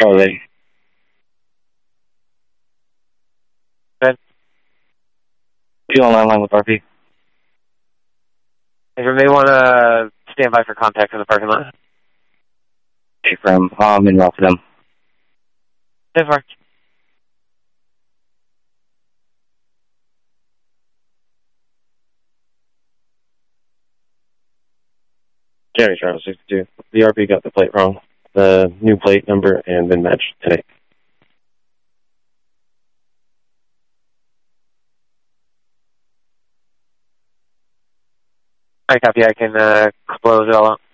Charles 8. Good. You on line with RP? If you may want to stand by for contact in the parking lot. Hey, from in route to them. Stand by. Jerry Charles 62. The RP got the plate wrong. The new plate number and VIN match today. I copy. I can close it all out.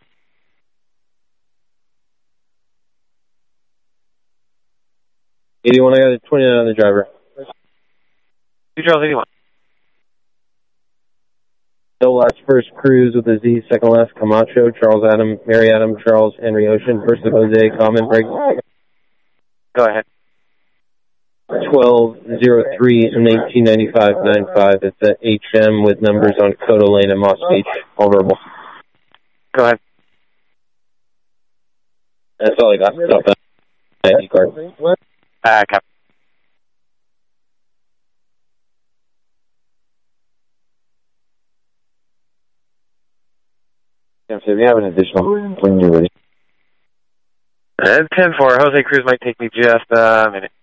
81, I got a 29 on the driver. 2 Charles 81. No last first cruise with a Z, second last Camacho, Charles Adam, Mary Adam, Charles Henry Ocean, first of Jose, common break. Go ahead. 1203 1995-95. It's at HM with numbers on Coda Lane and Moss Beach. All verbal. Go ahead. That's all I got. Stop that. ID card. Copy. If you have an additional, when you're ready. 10-4. Jose Cruz might take me just a minute.